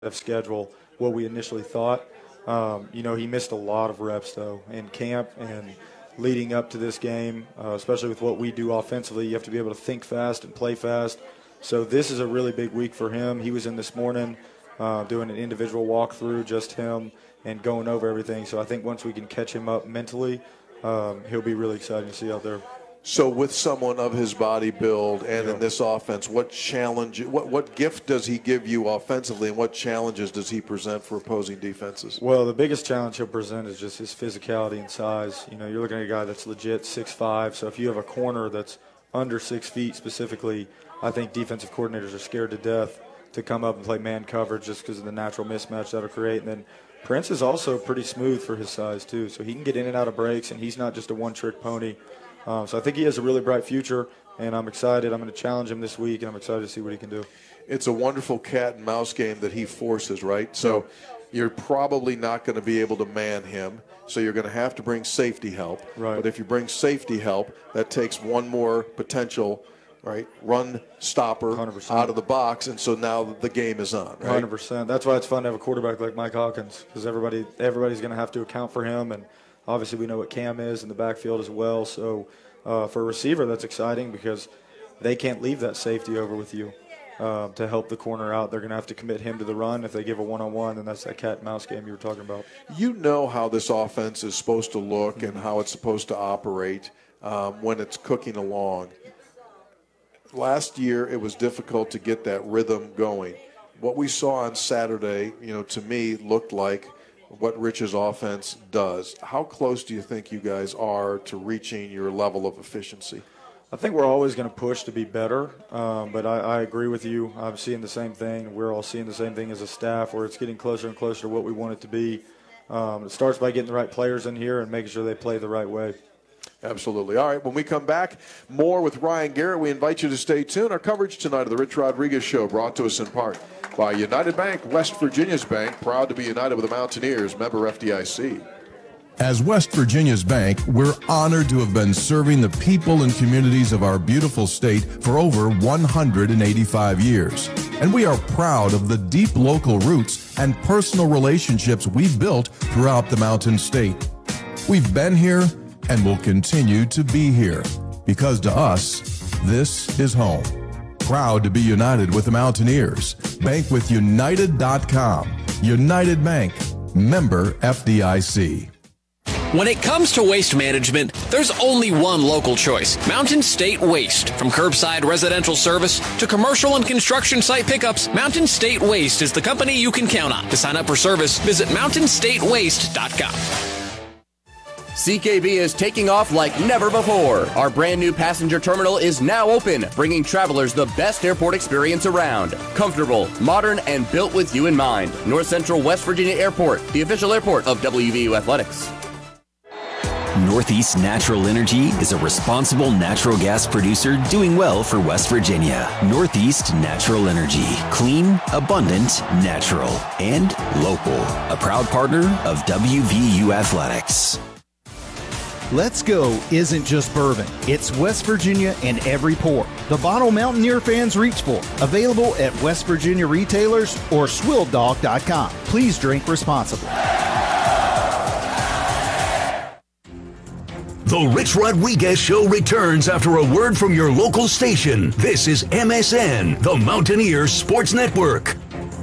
of schedule what we initially thought. He missed a lot of reps, though, in camp and leading up to this game, especially with what we do offensively. You have to be able to think fast and play fast. So this is a really big week for him. He was in this morning doing an individual walkthrough, just him, and going over everything. So I think once we can catch him up mentally, he'll be really exciting to see out there. So with someone of his body build and in this offense, what gift does he give you offensively, and what challenges does he present for opposing defenses? Well, the biggest challenge he'll present is just his physicality and size. You're looking at a guy that's legit 6'5", so if you have a corner that's under 6 feet specifically, I think defensive coordinators are scared to death to come up and play man coverage just because of the natural mismatch that'll create. And then Prince is also pretty smooth for his size too, so he can get in and out of breaks, and he's not just a one-trick pony. So I think he has a really bright future, and I'm excited. I'm going to challenge him this week, and I'm excited to see what he can do. It's a wonderful cat and mouse game that he forces, right? So you're probably not going to be able to man him, so you're going to have to bring safety help. Right. But if you bring safety help, that takes one more potential run stopper 100%. Out of the box, and so now the game is on, right? 100%. That's why it's fun to have a quarterback like Mike Hawkins, because everybody's going to have to account for him, and obviously we know what Cam is in the backfield as well. So for a receiver, that's exciting because they can't leave that safety over with you to help the corner out. They're going to have to commit him to the run. If they give a one-on-one, then that's that cat and mouse game you were talking about. You know how this offense is supposed to look and how it's supposed to operate when it's cooking along. Last year, it was difficult to get that rhythm going. What we saw on Saturday, to me, looked like what Rich's offense does. How close do you think you guys are to reaching your level of efficiency? I think we're always going to push to be better, but I agree with you. I'm seeing the same thing. We're all seeing the same thing as a staff, where it's getting closer and closer to what we want it to be. It starts by getting the right players in here and making sure they play the right way. Absolutely. All right, when we come back, more with Ryan Garrett. We invite you to stay tuned. Our coverage tonight of the Rich Rodriguez Show, brought to us in part by United Bank, West Virginia's bank, proud to be united with the Mountaineers, member FDIC. As West Virginia's bank, we're honored to have been serving the people and communities of our beautiful state for over 185 years. And we are proud of the deep local roots and personal relationships we've built throughout the Mountain State. We've been here and will continue to be here, because to us, this is home. Proud to be united with the Mountaineers. Bank with United.com. United Bank. Member FDIC. When it comes to waste management, there's only one local choice: Mountain State Waste. From curbside residential service to commercial and construction site pickups, Mountain State Waste is the company you can count on. To sign up for service, visit mountainstatewaste.com. CKB is taking off like never before. Our brand new passenger terminal is now open, bringing travelers the best airport experience around. Comfortable, modern, and built with you in mind. North Central West Virginia Airport, the official airport of WVU Athletics. Northeast Natural Energy is a responsible natural gas producer doing well for West Virginia. Northeast Natural Energy. Clean, abundant, natural, and local. A proud partner of WVU Athletics. Let's Go isn't just bourbon. It's West Virginia in every port. The bottle Mountaineer fans reach for. Available at West Virginia retailers or swilldog.com. Please drink responsibly. The Rich Rodriguez Show returns after a word from your local station. This is MSN, the Mountaineers Sports Network.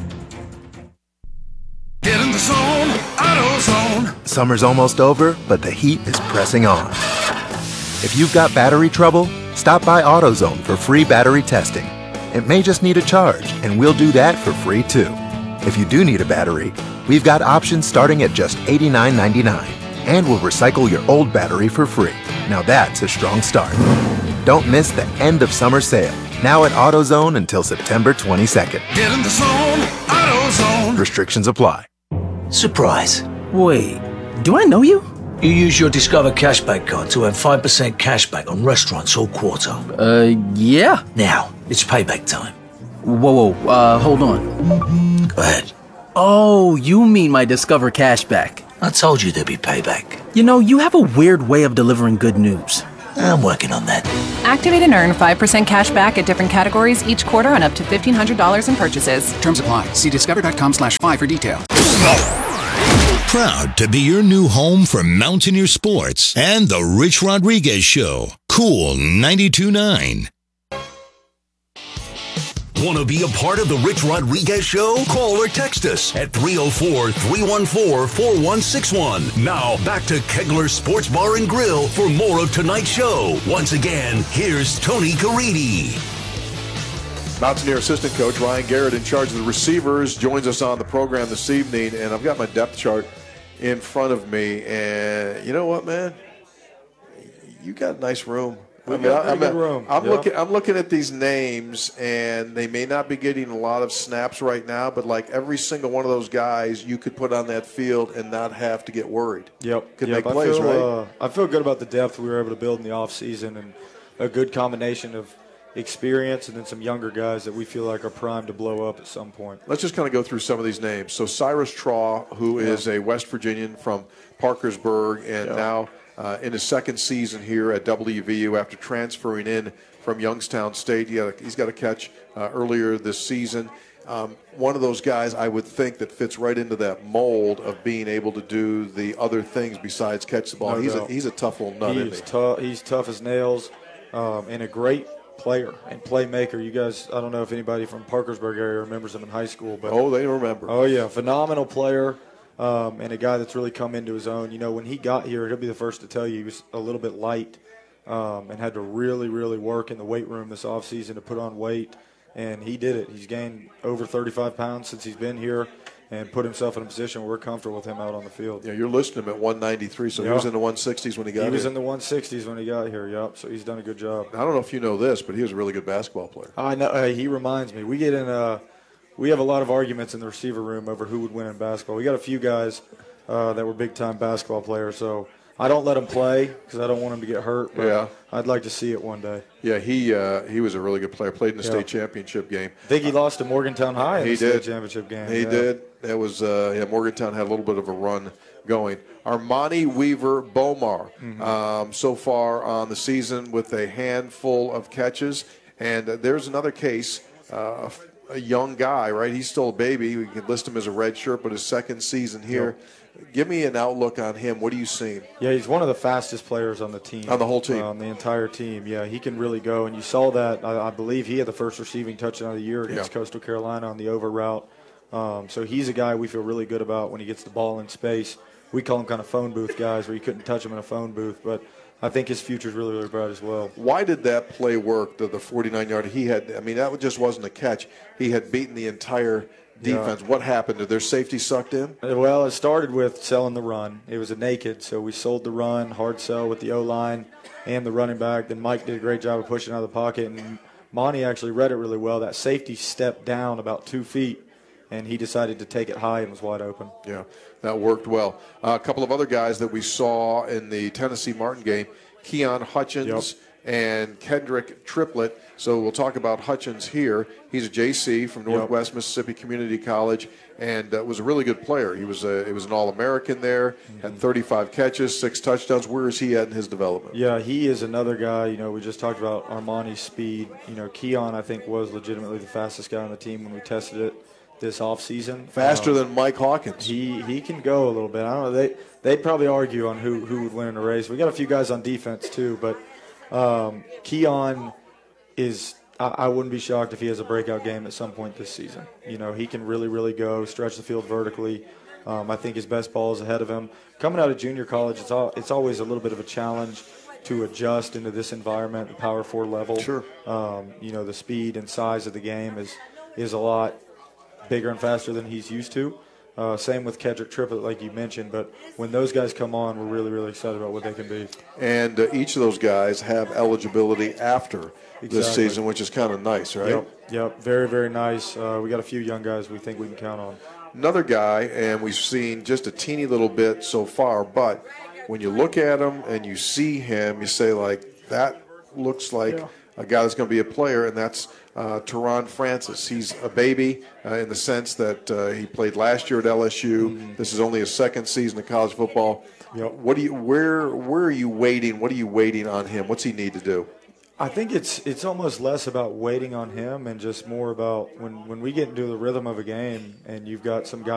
Get in the zone, AutoZone. Summer's almost over, but the heat is pressing on. If you've got battery trouble, stop by AutoZone for free battery testing. It may just need a charge, and we'll do that for free too. If you do need a battery, we've got options starting at just $89.99, and we'll recycle your old battery for free. Now that's a strong start. Don't miss the end of summer sale, now at AutoZone until September 22nd. Get in the zone, AutoZone. Restrictions apply. Surprise. Wait, do I know you? You use your Discover Cashback card to earn 5% cashback on restaurants all quarter. Yeah. Now, it's payback time. Whoa, hold on. Go ahead. Oh, you mean my Discover Cashback. I told you there'd be payback. You know, you have a weird way of delivering good news. I'm working on that. Activate and earn 5% cash back at different categories each quarter on up to $1,500 in purchases. Terms apply. See discover.com/5 for details. Proud to be your new home for Mountaineer Sports and the Rich Rodriguez Show. Cool 92.9. Want to be a part of the Rich Rodriguez Show? Call or text us at 304-314-4161. Now, back to Kegler Sports Bar and Grill for more of tonight's show. Once again, here's Tony Caridi. Mountaineer assistant coach Ryan Garrett, in charge of the receivers, joins us on the program this evening, and I've got my depth chart in front of me, and you know what, man? You got a nice room. I'm looking at these names, and they may not be getting a lot of snaps right now, but like every single one of those guys you could put on that field and not have to get worried. Yep. Make plays, right? I feel good about the depth we were able to build in the offseason, and a good combination of experience and then some younger guys that we feel like are primed to blow up at some point. Let's just kind of go through some of these names. So Cyrus Traw, who is a West Virginian from Parkersburg, and now in his second season here at WVU after transferring in from Youngstown State. He's got a catch earlier this season. One of those guys I would think that fits right into that mold of being able to do the other things besides catch the ball. He's a tough little nut, isn't he? He's tough as nails, and a great player and playmaker. You guys, I don't know if anybody from Parkersburg area remembers him in high school, but they remember. Oh yeah, phenomenal player. And a guy that's really come into his own. You know, when he got here, he'll be the first to tell you he was a little bit light and had to really, really work in the weight room this offseason to put on weight, and he did it. He's gained over 35 pounds since he's been here and put himself in a position where we're comfortable with him out on the field. Yeah, you're listing him at 193, so he was in the 160s when he got here. He was in the 160s when he got here, yep, so he's done a good job. I don't know if you know this, but he was a really good basketball player. I know. He reminds me. We get in we have a lot of arguments in the receiver room over who would win in basketball. We got a few guys that were big-time basketball players, so I don't let him play because I don't want him to get hurt, but I'd like to see it one day. Yeah, he was a really good player, played in the state championship game. I think he lost to Morgantown High in the state championship game. He did. That was Morgantown had a little bit of a run going. Armani Weaver Bomar, so far on the season with a handful of catches, and there's another case, a young guy, right? He's still a baby. We can list him as a red shirt, but his second season here. Yep. Give me an outlook on him. What are you seeing? Yeah, he's one of the fastest players on the team. On the whole team? On the entire team, yeah. He can really go, and you saw that. I believe he had the first receiving touchdown of the year against Coastal Carolina on the over route. So he's a guy we feel really good about when he gets the ball in space. We call him kind of phone booth guys where you couldn't touch him in a phone booth, but I think his future is really, really bright as well. Why did that play work, the 49-yard? That just wasn't a catch. He had beaten the entire defense. What happened? Did their safety sucked in? Well, it started with selling the run. It was a naked, so we sold the run, hard sell with the O-line and the running back. Then Mike did a great job of pushing out of the pocket, and Monty actually read it really well. That safety stepped down about 2 feet, and he decided to take it high and was wide open. Yeah, that worked well. A couple of other guys that we saw in the Tennessee Martin game, Keon Hutchins and Kendrick Triplett. So we'll talk about Hutchins here. He's a JC from Northwest Mississippi Community College and was a really good player. He was an All-American there, had 35 catches, 6 touchdowns. Where is he at in his development? Yeah, he is another guy. You know, we just talked about Armani's speed. You know, Keon, I think, was legitimately the fastest guy on the team when we tested it this offseason. Faster than Mike Hawkins. He can go a little bit. I don't know. They'd probably argue on who would win in a race. We got a few guys on defense too, but Keon is – I wouldn't be shocked if he has a breakout game at some point this season. You know, he can really, really go, stretch the field vertically. I think his best ball is ahead of him. Coming out of junior college, it's always a little bit of a challenge to adjust into this environment, the Power 4 level. Sure. You know, the speed and size of the game is a lot bigger and faster than he's used to. Same with Kendrick Triplett, like you mentioned. But when those guys come on, we're really, really excited about what they can be. And each of those guys have eligibility after this season, which is kind of nice, right? Yep. Very, very nice. We got a few young guys we think we can count on. Another guy, and we've seen just a teeny little bit so far, but when you look at him and you see him, you say, like, that looks like a guy that's going to be a player, and that's Teron Francis. He's a baby in the sense that he played last year at LSU. This is only his second season of college football. Where are you waiting? What are you waiting on him? What's he need to do? I think it's almost less about waiting on him and just more about when we get into the rhythm of a game and you've got some guy